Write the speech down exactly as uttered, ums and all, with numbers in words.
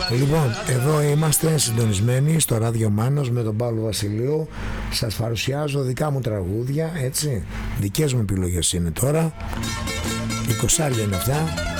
Λοιπόν, εδώ είμαστε συντονισμένοι στο ράδιο Μάνος με τον Παύλο Βασιλείου. Σας παρουσιάζω δικά μου τραγούδια, έτσι. Δικές μου επιλογές είναι τώρα. είκοσι είναι αυτά.